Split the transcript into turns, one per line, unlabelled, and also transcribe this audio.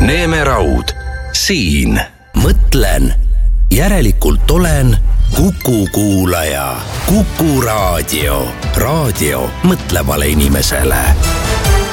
Neeme Raud, siin.
Mõtlen, järelikult olen Kuku kuulaja. Kuku raadio. Raadio mõtlevale inimesele.